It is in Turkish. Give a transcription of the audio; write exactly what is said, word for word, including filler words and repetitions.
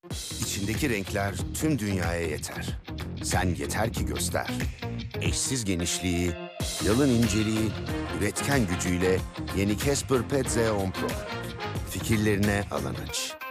İçindeki renkler tüm dünyaya yeter. Sen yeter ki göster. Eşsiz genişliği, yalın inceliği, üretken gücüyle yeni Casper Pet Xeon Pro. Fikirlerine alan aç.